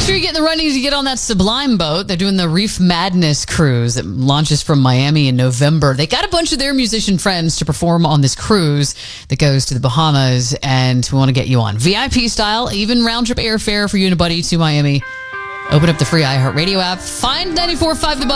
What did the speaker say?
sure you get in the running to get on that Sublime boat. They're doing the Reef Madness cruise that launches from Miami in November. They got a bunch of their musician friends to perform on this cruise that goes to the Bahamas, and we want to get you on VIP style, even round trip airfare for you and a buddy to Miami. Open up the free iHeartRadio app. Find 94.5 The Buzz.